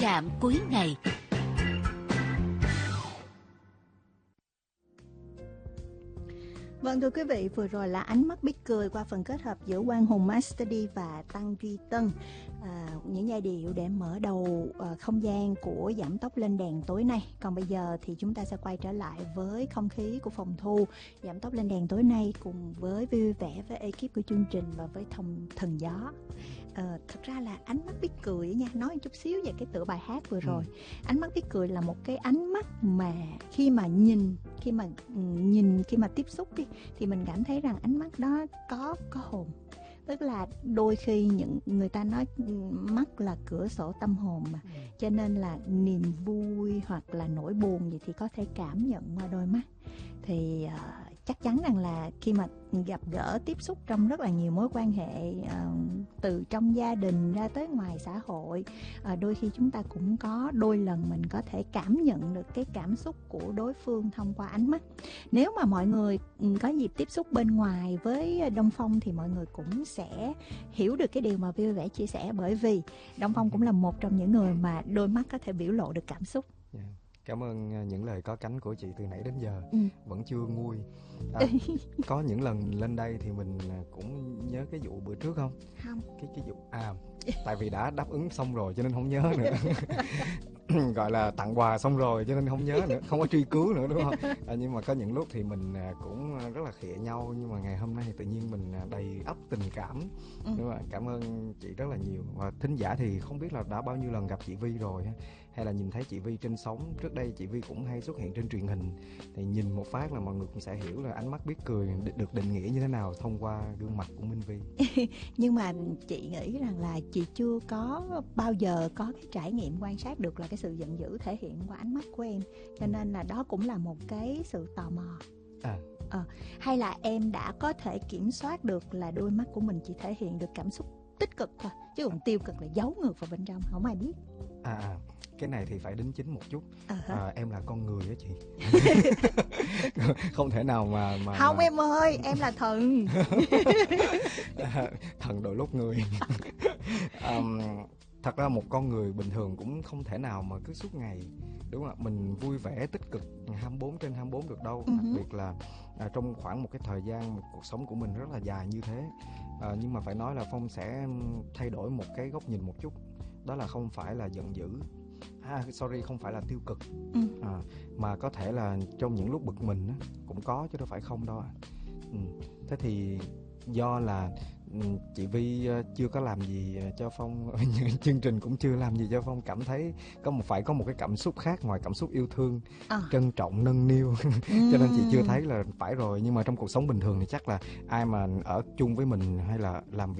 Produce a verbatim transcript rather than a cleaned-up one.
chạm cuối ngày. Vâng, thưa quý vị, vừa rồi là ánh mắt biết cười qua phần kết hợp giữa Quang Hùng Master D và Tăng Duy Tân. À, những giai điệu để mở đầu à, không gian của Giảm Tốc Lên Đèn tối nay. Còn bây giờ thì chúng ta sẽ quay trở lại với không khí của phòng thu Giảm Tốc Lên Đèn tối nay cùng với vui vẻ với ekip của chương trình và với thông thần gió. À, thật ra là ánh mắt biết cười nha, nói một chút xíu về cái tựa bài hát vừa rồi. Ừ. Ánh mắt biết cười là một cái ánh mắt mà khi mà nhìn, khi mà nhìn, khi mà tiếp xúc đi thì mình cảm thấy rằng ánh mắt đó có có hồn. Tức là đôi khi những người ta nói mắt là cửa sổ tâm hồn mà, cho nên là niềm vui hoặc là nỗi buồn gì thì có thể cảm nhận qua đôi mắt. Thì uh, chắc chắn rằng là khi mà gặp gỡ tiếp xúc trong rất là nhiều mối quan hệ, uh, từ trong gia đình ra tới ngoài xã hội, uh, đôi khi chúng ta cũng có đôi lần mình có thể cảm nhận được cái cảm xúc của đối phương thông qua ánh mắt. Nếu mà mọi người có dịp tiếp xúc bên ngoài với Đông Phong thì mọi người cũng sẽ hiểu được cái điều mà vui vẻ chia sẻ, bởi vì Đông Phong cũng là một trong những người mà đôi mắt có thể biểu lộ được cảm xúc. Yeah. Cảm ơn những lời có cánh của chị từ nãy đến giờ. Ừ. Vẫn chưa nguôi. À, có những lần lên đây thì mình cũng nhớ cái vụ bữa trước không? Không. Cái cái vụ à tại vì đã đáp ứng xong rồi cho nên không nhớ nữa. Gọi là tặng quà xong rồi cho nên không nhớ nữa, không có truy cứu nữa, đúng không? À, nhưng mà có những lúc thì mình cũng rất là khịa nhau, nhưng mà ngày hôm nay thì tự nhiên mình đầy ắp tình cảm. Ừ. Đúng không? Cảm ơn chị rất là nhiều. Và thính giả thì không biết là đã bao nhiêu lần gặp chị Vi rồi, hay là nhìn thấy chị Vi trên sóng. Trước đây chị Vi cũng hay xuất hiện trên truyền hình, thì nhìn một phát là mọi người cũng sẽ hiểu là ánh mắt biết cười được định nghĩa như thế nào thông qua gương mặt của Minh Vi. Nhưng mà chị nghĩ rằng là chị chưa có bao giờ có cái trải nghiệm quan sát được là cái sự giận dữ thể hiện qua ánh mắt của em, cho nên là đó cũng là một cái sự tò mò. À. Ờ, hay là em đã có thể kiểm soát được là đôi mắt của mình chỉ thể hiện được cảm xúc tích cực thôi, chứ còn tiêu cực là giấu ngược vào bên trong, không ai biết. À, à cái này thì phải đính chính một chút. Uh-huh. À, em là con người đó chị. Không thể nào mà, mà không mà... em ơi, em là thần. Thần đổi lốt người. um, Thật ra một con người bình thường cũng không thể nào mà cứ suốt ngày, đúng không ạ, mình vui vẻ tích cực hai mươi bốn trên hai mươi bốn được đâu. Uh-huh. Đặc biệt là à, trong khoảng một cái thời gian một cuộc sống của mình rất là dài như thế. À, nhưng mà phải nói là Phong sẽ thay đổi một cái góc nhìn một chút. Đó là không phải là giận dữ, à, sorry, không phải là tiêu cực. Ừ. À, mà có thể là trong những lúc bực mình á, cũng có chứ đâu phải không đâu. Ừ. Thế thì do là chị Vi chưa có làm gì cho Phong, chương trình cũng chưa làm gì cho Phong cảm thấy có một phải có một cái cảm xúc khác ngoài cảm xúc yêu thương, à. trân trọng, nâng niu. Cho nên chị chưa thấy là phải rồi. Nhưng mà trong cuộc sống bình thường thì chắc là ai mà ở chung với mình hay là làm việc